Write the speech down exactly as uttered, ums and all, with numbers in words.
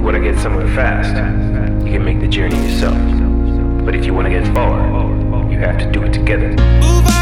want to get somewhere fast, you can make the journey yourself. But if you want to get far, you have to do it together.